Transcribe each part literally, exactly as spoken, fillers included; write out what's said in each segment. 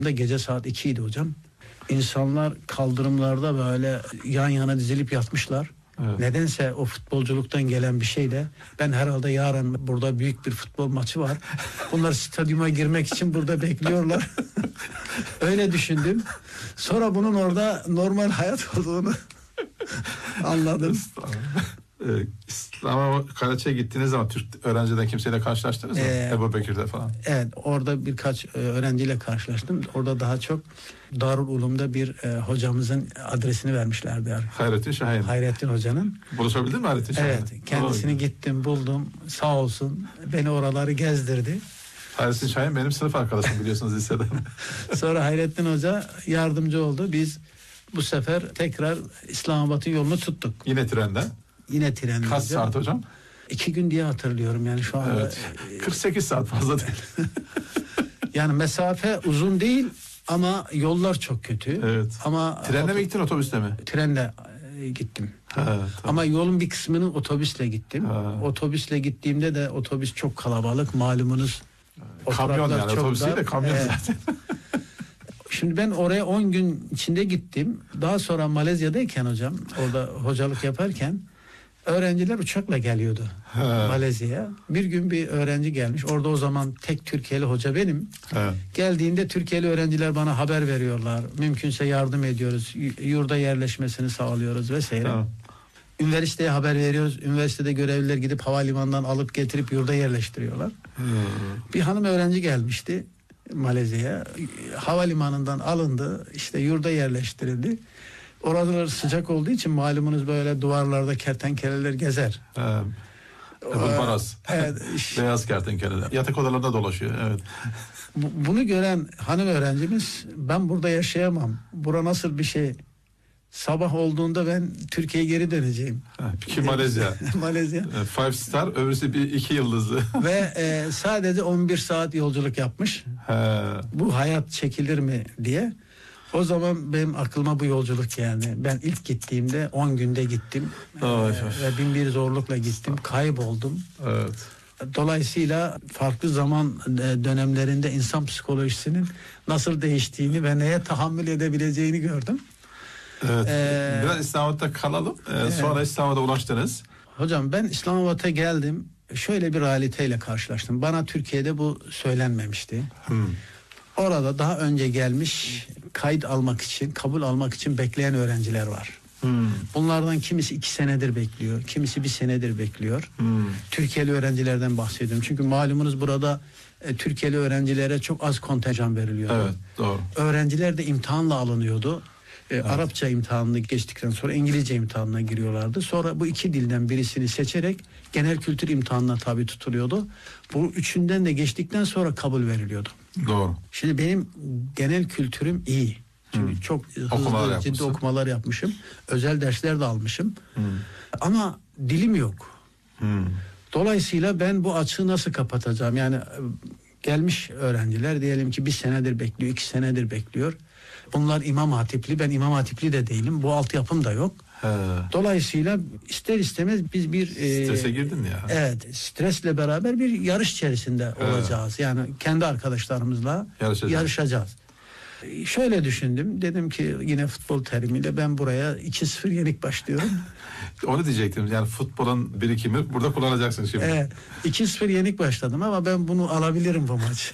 Gece saat ikiydi hocam. İnsanlar kaldırımlarda böyle yan yana dizilip yatmışlar. Evet. Nedense o futbolculuktan gelen bir şeyle ben herhalde yarın burada büyük bir futbol maçı var. Bunlar stadyuma girmek için burada bekliyorlar. Öyle düşündüm. Sonra bunun orada normal hayat olduğunu anladım. Ama Karaçi'ye gittiğiniz zaman Türk öğrenciden kimseyle karşılaştınız mı? Ee, Ebu Bekir'de falan. Evet, orada birkaç e, öğrenciyle karşılaştım. Orada daha çok Darul Ulum'da bir e, hocamızın adresini vermişlerdi. Hayrettin Şahin. Hayrettin Hoca'nın. Buluşabildin mi Hayrettin Şahin'le? Evet, kendisini gittim, buldum. Sağ olsun. Beni oraları gezdirdi. Hayrettin Şahin benim sınıf arkadaşım, biliyorsunuz liseden. Sonra Hayrettin Hoca yardımcı oldu. Biz bu sefer tekrar İslamabad'ın yolunu tuttuk. Yine trenden. Yine trenden. Kaç hocam? saat hocam? İki gün diye hatırlıyorum yani şu anda. Evet. kırk sekiz saat fazla değil. Yani mesafe uzun değil ama yollar çok kötü. Evet. Ama trenle mi gittin, otobüsle mi? Trenle e, gittim. Ha, tamam. Ama yolun bir kısmını otobüsle gittim. Ha. Otobüsle gittiğimde de otobüs çok kalabalık, malumunuz. Kamyon yani, otobüs değil de kamyon ee, zaten. Şimdi ben oraya on gün içinde gittim. Daha sonra Malezya'dayken hocam, orada hocalık yaparken öğrenciler uçakla geliyordu ha. Malezya'ya. Bir gün bir öğrenci gelmiş. Orada o zaman tek Türkiye'li hoca benim. Ha. Geldiğinde Türkiye'li öğrenciler bana haber veriyorlar. Mümkünse yardım ediyoruz. Yurda yerleşmesini sağlıyoruz vesaire. Ha. Üniversiteye haber veriyoruz. Üniversitede görevliler gidip havalimanından alıp getirip yurda yerleştiriyorlar. Ha. Bir hanım öğrenci gelmişti Malezya'ya. Havalimanından alındı. İşte yurda yerleştirildi. Oralar sıcak olduğu için malumunuz böyle duvarlarda kertenkeleler gezer. Evet. Paras. Evet. Beyaz kertenkeleler. Yatak odalarında dolaşıyor. Evet. Bunu gören hanım öğrencimiz, ben burada yaşayamam. Bura nasıl bir şey? Sabah olduğunda ben Türkiye'ye geri döneceğim. Ki Malezya. Malezya. Five star, öbürsü bir iki yıldızlı. Ve e, sadece on bir saat yolculuk yapmış. He. Bu hayat çekilir mi diye. O zaman benim aklıma bu yolculuk yani. Ben ilk gittiğimde on günde gittim. Ee, ve bin bir zorlukla gittim. Kayboldum. Evet. Dolayısıyla farklı zaman dönemlerinde insan psikolojisinin nasıl değiştiğini ve neye tahammül edebileceğini gördüm. Evet. Ee, Biraz İslamabad'da kalalım. Ee, evet. Sonra İslamabad'a ulaştınız. Hocam ben İslamabad'a geldim. Şöyle bir realiteyle karşılaştım. Bana Türkiye'de bu söylenmemişti. Hmm. Orada daha önce gelmiş, kayıt almak için, kabul almak için bekleyen öğrenciler var. Hmm. Bunlardan kimisi iki senedir bekliyor, kimisi bir senedir bekliyor. Hmm. Türkiye'li öğrencilerden bahsediyorum. Çünkü malumunuz burada e, Türkiye'li öğrencilere çok az kontenjan veriliyordu. Evet, doğru. Öğrenciler de imtihanla alınıyordu. E, evet. Arapça imtihanını geçtikten sonra İngilizce imtihanına giriyorlardı. Sonra bu iki dilden birisini seçerek genel kültür imtihanına tabi tutuluyordu. Bu üçünden de geçtikten sonra kabul veriliyordu. Doğru. Şimdi benim genel kültürüm iyi. Çünkü hmm. çok hızlı, okumalar ciddi yapmışsın. okumalar yapmışım. Özel dersler de almışım. Hmm. Ama dilim yok. Hmm. Dolayısıyla ben bu açığı nasıl kapatacağım? Yani gelmiş öğrenciler diyelim ki bir senedir bekliyor, iki senedir bekliyor. Bunlar İmam Hatipli, ben İmam Hatipli de değilim. Bu altyapım da yok. He. Dolayısıyla ister istemez biz bir... Strese e, girdin ya. Evet, stresle beraber bir yarış içerisinde He. olacağız. Yani kendi arkadaşlarımızla yarışacağız. yarışacağız. Şöyle düşündüm, dedim ki yine futbol terimiyle ben buraya iki sıfır yenik başlıyorum. Onu diyecektim, yani futbolun birikimi burada kullanacaksın şimdi. Evet, iki sıfır yenik başladım ama ben bunu alabilirim bu maç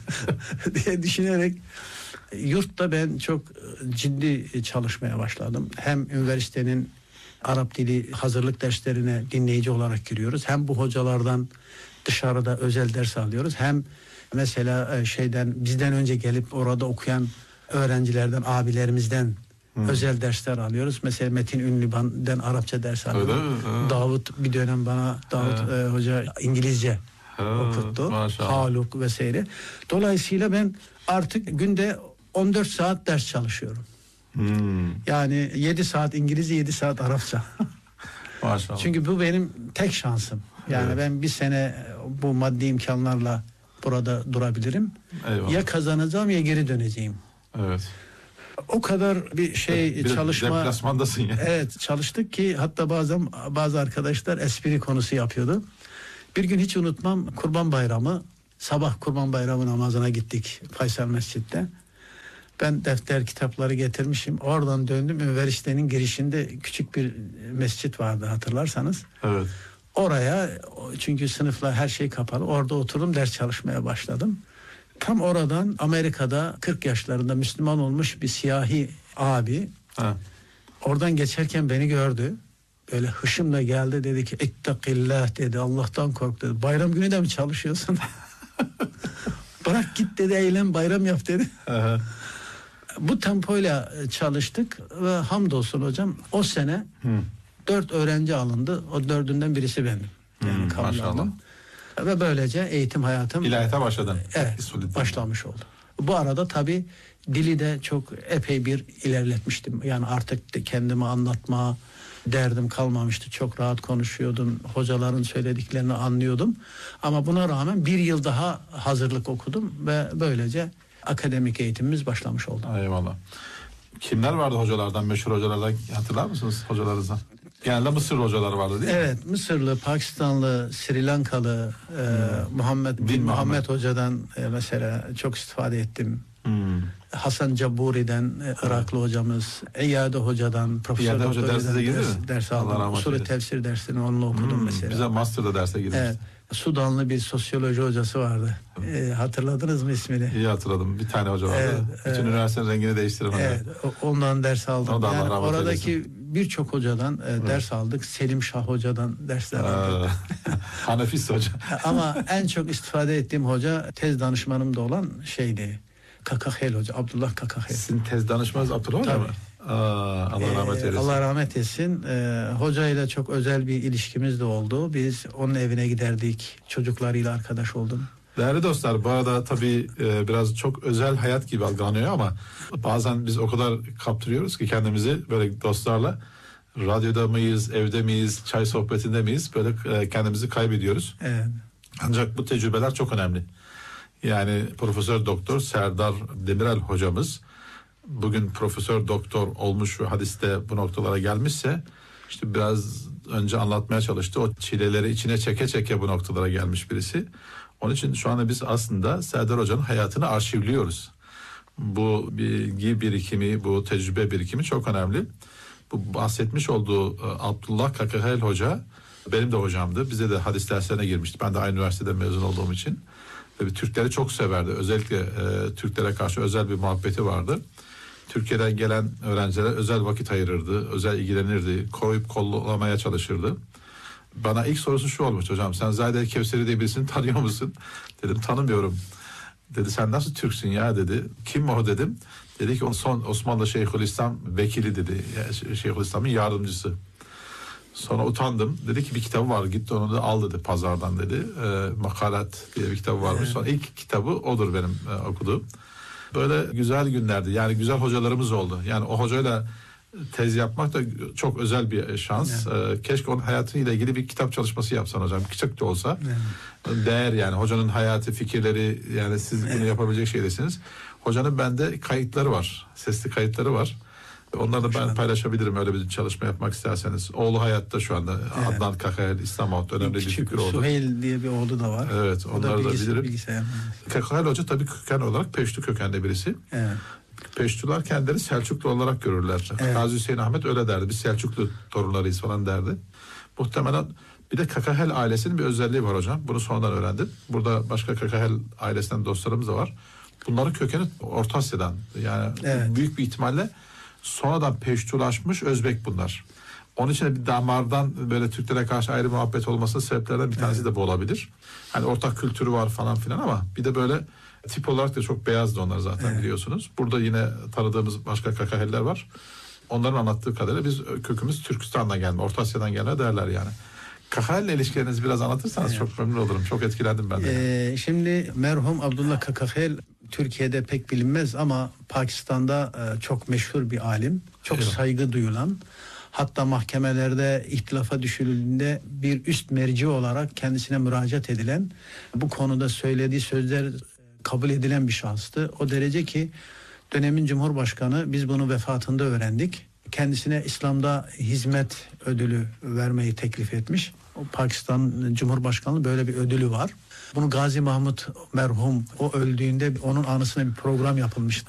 diye düşünerek yurtta ben çok ciddi çalışmaya başladım. Hem üniversitenin Arap dili hazırlık derslerine dinleyici olarak giriyoruz. Hem bu hocalardan dışarıda özel ders alıyoruz. Hem mesela şeyden bizden önce gelip orada okuyan öğrencilerden, abilerimizden hmm. özel dersler alıyoruz. Mesela Metin Ünlüban'dan Arapça ders aldım. Davut bir dönem bana Davut e, hoca İngilizce ha, okuttu. Maşallah. Haluk vesaire. Dolayısıyla ben artık günde on dört saat ders çalışıyorum. Hmm. Yani yedi saat İngilizce, yedi saat Arapça. Maşallah. Çünkü bu benim tek şansım. Yani evet. ben bir sene bu maddi imkanlarla burada durabilirim. Eyvallah. Ya kazanacağım ya geri döneceğim. Evet. O kadar bir şey bir çalışma. Deplasmandasın ya. Evet, çalıştık ki hatta bazen bazı arkadaşlar espri konusu yapıyordu. Bir gün hiç unutmam, Kurban Bayramı, sabah Kurban Bayramı namazına gittik Faysal Mescid'de. Ben defter kitapları getirmişim. Oradan döndüm. Üniversitenin girişinde küçük bir mescit vardı, hatırlarsanız. Evet. Oraya, çünkü sınıflar her şey kapalı. Orada oturdum, ders çalışmaya başladım. Tam oradan Amerika'da kırk yaşlarında Müslüman olmuş bir siyahi abi Ha. oradan geçerken beni gördü. Böyle hışımla geldi, dedi ki "İttakillah" dedi, "Allah'tan kork" dedi. "Bayram günü de mi çalışıyorsun?" "Bırak git" dedi, "eylem, bayram yap" dedi. Aha. Bu tempoyla çalıştık ve hamdolsun hocam o sene Hı. dört öğrenci alındı. O dördünden birisi benim. Yani Hmm, kabul maşallah. aldım. Ve böylece eğitim hayatım İlahiyata başladın. evet, İsmail. başlamış oldu. Bu arada tabii dili de çok epey bir ilerletmiştim. Yani artık de kendimi anlatma derdim kalmamıştı. Çok rahat konuşuyordum. Hocaların söylediklerini anlıyordum. Ama buna rağmen bir yıl daha hazırlık okudum ve böylece akademik eğitimimiz başlamış oldu. Eyvallah. Kimler vardı hocalardan, meşhur hocalardan, hatırlar mısınız hocalarınızdan? Genelde Mısır hocaları vardı değil mi? Evet, Mısırlı, Pakistanlı, Sri Lankalı, e, Muhammed bin Bin Muhammed, Muhammed. Hocadan e, mesela çok istifade ettim. Hmm. Hasan Caburi'den, e, Iraklı hocamız, Eyyade Hocadan, Profesör İyade Hoca Doktor dersize Eyyade girdi ders, mi? ders Allah aldım. rahmet Usulü eylesin. tefsir dersini onunla okudum Hmm, mesela. Bize master'da derse girmişti. Evet. Sudanlı bir sosyoloji hocası vardı. E, hatırladınız mı ismini? İyi hatırladım. Bir tane hoca vardı. Evet, Bütün evet. üniversitenin rengini değiştirmedi. Evet, o- ondan ders aldım. O da Allah Yani rahmet oradaki birçok hocadan e, ders aldık. Selim Şah Hoca'dan dersler aldık. Ee, Hanefis hoca. Ama en çok istifade ettiğim hoca tez danışmanım da olan şeydi. Kakahel Hoca, Abdullah Kakahel. Sizin tez danışmanınız Abdullah Hoca Tabii. mı? Aa, Allah rahmet Ee, eylesin. Allah rahmet etsin. Ee, hocayla çok özel bir ilişkimiz de oldu. Biz onun evine giderdik. Çocuklarıyla arkadaş oldum. Değerli dostlar, bu arada tabii e, biraz çok özel hayat gibi algılanıyor ama bazen biz o kadar kaptırıyoruz ki kendimizi böyle dostlarla radyoda mıyız, evde miyiz, çay sohbetinde miyiz böyle e, kendimizi kaybediyoruz. Evet. Ancak bu tecrübeler çok önemli. Yani Profesör Doktor Serdar Demirel hocamız bugün Profesör Doktor olmuş ve hadiste bu noktalara gelmişse işte biraz önce anlatmaya çalıştı. O çileleri içine çeke çeke bu noktalara gelmiş birisi. Onun için şu anda biz aslında Serdar Hoca'nın hayatını arşivliyoruz. Bu bilgi birikimi, bu tecrübe birikimi çok önemli. Bu bahsetmiş olduğu e, Abdullah Kakahel Hoca benim de hocamdı. Bize de hadis derslerine girmişti. Ben de aynı üniversiteden mezun olduğum için. Ve Türkleri çok severdi. Özellikle e, Türklere karşı özel bir muhabbeti vardı. Türkiye'den gelen öğrencilere özel vakit ayırırdı. Özel ilgilenirdi. Koruyup kollamaya çalışırdı. Bana ilk sorusu şu olmuş: hocam sen Zahide Kevseri diye birisini tanıyor musun? Dedim tanımıyorum. Dedi sen nasıl Türksün ya dedi. Kim o dedim. Dedi ki o son Osmanlı Şeyhülislam vekili dedi. Yani Şeyhülislam'ın yardımcısı. Sonra utandım. Dedi ki bir kitabı var, git onu da al dedi pazardan dedi. E, Makalat diye bir kitabı varmış. Sonra ilk kitabı odur benim e, okuduğum. Böyle güzel günlerdi. Yani güzel hocalarımız oldu. Yani o hocayla tez yapmak da çok özel bir şans. Evet. Ee, keşke onun hayatıyla ilgili bir kitap çalışması yapsan hocam. Küçük de olsa. Evet. Değer yani. Hocanın hayatı, fikirleri, yani siz bunu Evet. yapabilecek şeydesiniz. Hocanın bende kayıtları var. Sesli kayıtları var. Onları da ben Maşallah. paylaşabilirim öyle bir çalışma yapmak isterseniz. Oğlu hayatta şu anda. Evet. Adnan Kakayel İstanbul'da önemli bir Küçük fikir oldu. Süheyl diye bir oğlu da var. Evet, O onları da bilgis- bilirim. bilgisayar. Kakayel Hoca tabii köken olarak Peştu kökenli birisi. Evet. Peştular kendileri Selçuklu olarak görürler. Evet. Gazi Hüseyin Ahmet öyle derdi. Biz Selçuklu torunlarıyız falan derdi. Muhtemelen bir de Kakahel ailesinin bir özelliği var hocam. Bunu sonradan öğrendim. Burada başka Kakahel ailesinden dostlarımız da var. Bunların kökeni Orta Asya'dan. Yani Evet. büyük bir ihtimalle sonradan Peştulaşmış Özbek bunlar. Onun için de bir damardan böyle Türklere karşı ayrı muhabbet olmasının sebeplerden bir tanesi de bu olabilir. Hani ortak kültürü var falan filan ama bir de böyle tip olarak da çok beyazdı onlar zaten, Evet. biliyorsunuz. Burada yine tanıdığımız başka Kakaheller var. Onların anlattığı kadarıyla biz kökümüz Türkistan'dan gelme, Orta Asya'dan gelme derler yani. Kakahel ilişkilerinizi biraz anlatırsanız Evet. çok memnun olurum. Çok etkilendim ben de. Ee, şimdi merhum Abdullah Kakahel Türkiye'de pek bilinmez ama Pakistan'da e, çok meşhur bir alim. Çok Evet. saygı duyulan. Hatta mahkemelerde ihtilafa düşürüldüğünde bir üst merci olarak kendisine müracaat edilen, bu konuda söylediği sözler kabul edilen bir şahıstı. O derece ki dönemin Cumhurbaşkanı, biz bunu vefatında öğrendik, kendisine İslam'da hizmet ödülü vermeyi teklif etmiş. O Pakistan Cumhurbaşkanlığı böyle bir ödülü var. Bunu Gazi Mahmut merhum o öldüğünde onun anısına bir program yapılmıştı.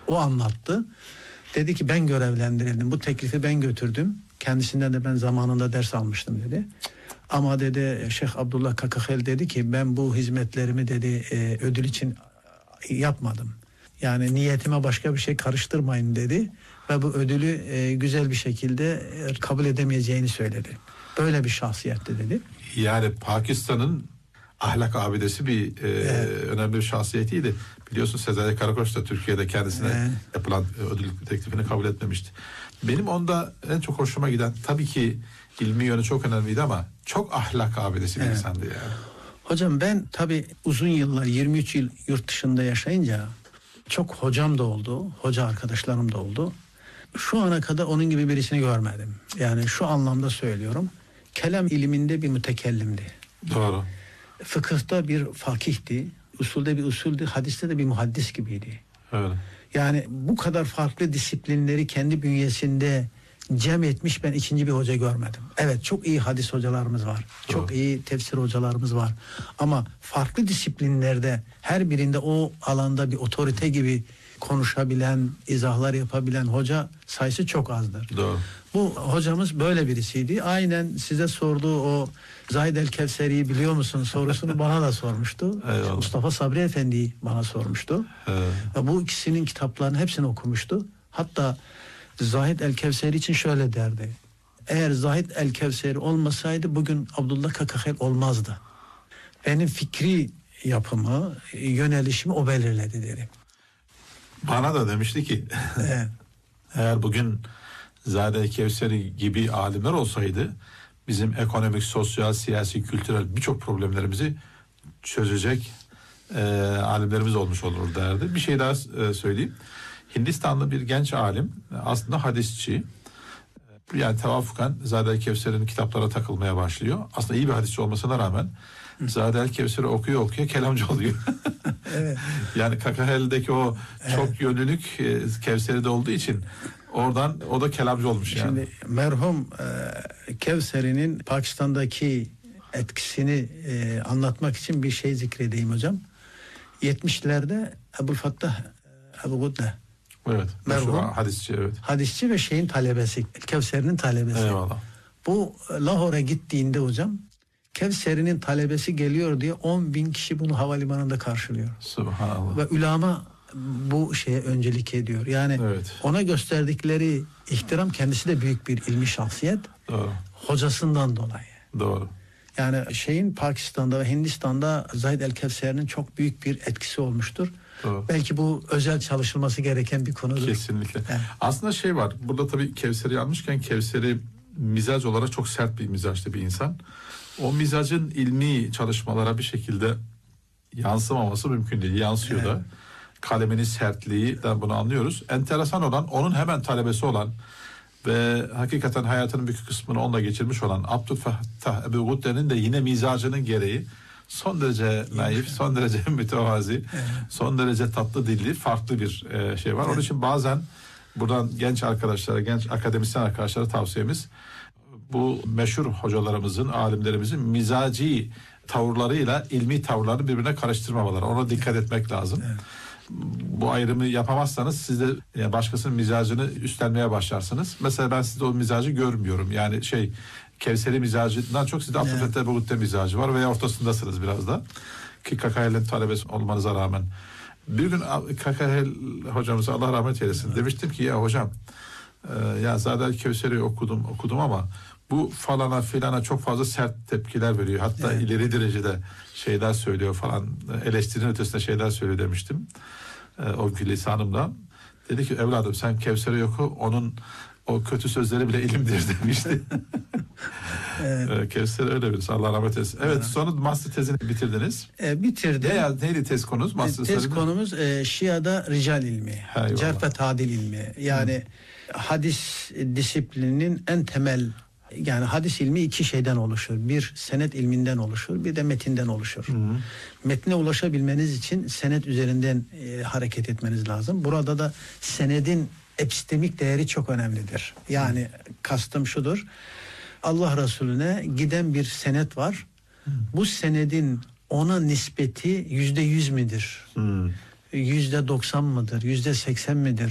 O anlattı. Dedi ki ben görevlendirildim. Bu teklifi ben götürdüm. Kendisinden de ben zamanında ders almıştım dedi. Ama dedi Şeyh Abdullah Kakahel dedi ki ben bu hizmetlerimi dedi e, ödül için yapmadım. Yani niyetime başka bir şey karıştırmayın dedi. Ve bu ödülü e, güzel bir şekilde e, kabul edemeyeceğini söyledi. Böyle bir şahsiyetti dedi. Yani Pakistan'ın ahlak abidesi bir e, evet. önemli bir şahsiyetiydi. Biliyorsun Sezai Karakoç da Türkiye'de kendisine evet. yapılan ödül teklifini kabul etmemişti. Benim onda en çok hoşuma giden tabii ki ilmi yönü çok önemliydi ama çok ahlak abidesi bir evet. insandı yani. Hocam ben tabii uzun yıllar yirmi üç yıl yurt dışında yaşayınca çok hocam da oldu, hoca arkadaşlarım da oldu. Şu ana kadar onun gibi birisini görmedim. Yani şu anlamda söylüyorum. Kelam iliminde bir mütekellimdi. Doğru. Fıkıhta bir fakihti, usulde bir usuldü, hadiste de bir muhaddis gibiydi. Öyle. Yani bu kadar farklı disiplinleri kendi bünyesinde cem etmiş ben ikinci bir hoca görmedim. Evet çok iyi hadis hocalarımız var. Doğru. Çok iyi tefsir hocalarımız var. Ama farklı disiplinlerde her birinde o alanda bir otorite gibi konuşabilen, izahlar yapabilen hoca sayısı çok azdır. Doğru. Bu hocamız böyle birisiydi. Aynen size sorduğu o Zahid el-Kevseri'yi biliyor musun sorusunu bana da sormuştu. Eyvallah. Mustafa Sabri Efendi'yi bana sormuştu. Evet. Ve bu ikisinin kitaplarını hepsini okumuştu. Hatta Zahid el-Kevseri için şöyle derdi. Eğer Zahid el-Kevseri olmasaydı bugün Abdullah Kakahel olmazdı. Benim fikri yapımı, yönelişimi o belirledi derim. Bana da demişti ki evet. eğer bugün Zahid el-Kevseri gibi alimler olsaydı bizim ekonomik, sosyal, siyasi, kültürel birçok problemlerimizi çözecek e, alimlerimiz olmuş olur derdi. Bir şey daha e, söyleyeyim. Hindistanlı bir genç alim aslında hadisçi. Yani tevafuken Zahid el-Kevseri'nin kitaplara takılmaya başlıyor. Aslında iyi bir hadisçi olmasına rağmen Zahid el-Kevseri okuyor okuyor kelamcı oluyor. Evet. Yani Kakahel'deki o çok evet. yönlülük e, Kevseri'de olduğu için oradan o da kelamcı olmuş yani. Şimdi merhum e, Kevseri'nin Pakistan'daki etkisini e, anlatmak için bir şey zikredeyim hocam. yetmişlerde Ebu'l-Fattah Ebu Gudde evet. merhum hadisçi evet. Hadisçi ve şeyin talebesi, Kevseri'nin talebesi. Eyvallah. Bu Lahor'a gittiğinde hocam Kevseri'nin talebesi geliyor diye on bin kişi bunu havalimanında karşılıyor. Subhanallah. Ve ulama bu şeye öncelik ediyor. Yani evet. ona gösterdikleri ihtiram kendisi de büyük bir ilmi şahsiyet. Doğru. Hocasından dolayı. Doğru. Yani şeyin Pakistan'da ve Hindistan'da Zahid el-Kevseri'nin çok büyük bir etkisi olmuştur. Doğru. Belki bu özel çalışılması gereken bir konudur. Kesinlikle. Evet. Aslında şey var. Burada tabii Kevseri almışken Kevseri mizac olarak çok sert bir mizaçlı bir insan. O mizacın ilmi çalışmalara bir şekilde yansımaması mümkün değil. Yansıyor evet. da. Kaleminin sertliğinden bunu anlıyoruz. Enteresan olan onun hemen talebesi olan ve hakikaten hayatının büyük kısmını onunla geçirmiş olan Abdülfettah Ebu Gudde'nin de yine mizacının gereği son derece naif, son derece mütevazi, evet. son derece tatlı dilli, farklı bir e, şey var. Evet. Onun için bazen buradan genç arkadaşlara, genç akademisyen arkadaşlara tavsiyemiz bu meşhur hocalarımızın, alimlerimizin mizaci tavırlarıyla ilmi tavırlarını birbirine karıştırmamaları. Ona dikkat etmek lazım. Evet. Bu ayrımı yapamazsanız siz de yani başkasının mizacını üstlenmeye başlarsınız. Mesela ben sizde o mizacı görmüyorum. Yani şey Kevseri mizacından çok sizde Abdülfettah Ebu Gudde mizacı var veya ortasındasınız biraz da. Ki Kakahel'in talebesi olmanıza rağmen. Bir gün Kakahel hocamıza Allah rahmet eylesin. Evet. Demiştim ki ya hocam e, ya zaten Kevseri'yi okudum okudum ama bu falana filana çok fazla sert tepkiler veriyor. Hatta evet. ileri derecede şeyler söylüyor falan. Eleştirinin ötesinde şeyler söylüyor demiştim. E, o lisanımla. Dedi ki evladım sen Kevser'i oku. Onun o kötü sözleri bile ilimdir demişti. evet. Kevser öyle birisi. Allah rahmet eylesin. Evet, evet. Sonra master tezini bitirdiniz. E, bitirdim. Ne, neydi tez konunuz? Master e, tez söyledi? konumuz e, Şia'da rical ilmi. Cerh ve tadil ilmi. Yani Hı. hadis disiplininin en temel yani hadis ilmi iki şeyden oluşur. Bir senet ilminden oluşur, bir de metinden oluşur. Hı hı. Metne ulaşabilmeniz için senet üzerinden e, hareket etmeniz lazım. Burada da senedin epistemik değeri çok önemlidir. Yani hı. kastım şudur. Allah Resulüne giden bir senet var. Hı. Bu senedin ona nispeti yüzde yüz midir? Hı. yüzde doksan mıdır, yüzde seksen midir?